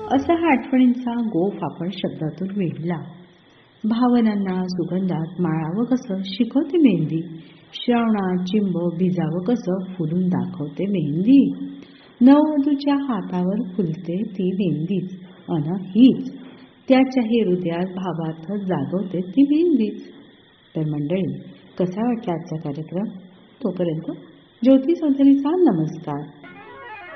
असा हा आठवणींचा गोफ आपण शब्दातून विणला. भावनांना सुगंधात माळावं कसं शिकवते मेहंदी. श्रावणात चिंब भिजावं कसं फुलून दाखवते मेहंदी. नववधूच्या हातावर फुलते ती मेहंदीच अन हीच त्याच्याही हृदयात भावार्थ जागवते ती मेहंदीच. तर मंडळी, कसा वाटला आजचा कार्यक्रम? तोपर्यंत ज्योती चौधरीचा नमस्कार.